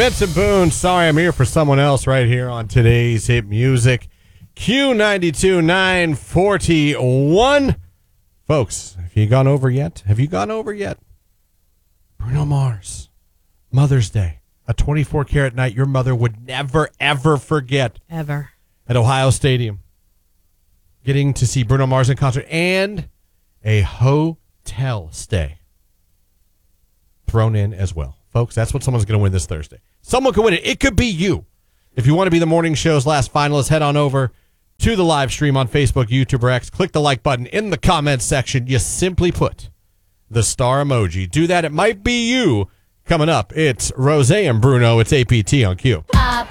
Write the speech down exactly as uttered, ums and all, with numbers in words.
Benson Boone, Sorry I'm Here for Someone Else, right here on today's Hit Music. Q ninety-two nine forty-one. Folks, have you gone over yet? Have you gone over yet? Bruno Mars, Mother's Day, a twenty-four karat night your mother would never, ever forget. Ever. At Ohio Stadium. Getting to see Bruno Mars in concert and a hotel stay thrown in as well. Folks, that's what someone's going to win this Thursday. Someone could win it. It could be you. If you want to be the morning show's last finalist, head on over to the live stream on Facebook, YouTube, or X. Click the like button in the comments section. You simply put the star emoji. Do that. It might be you. Coming up, it's Rosé and Bruno. It's A P T on Q. Up.